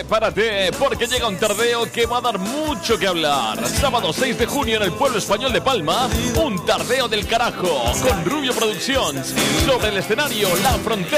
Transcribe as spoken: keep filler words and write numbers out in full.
prepárate, porque llega un tardeo que va a dar mucho que hablar. Sábado seis de junio en el pueblo español de Palma, un tardeo del carajo, con Rubio Productions. Sobre el escenario, La Frontera.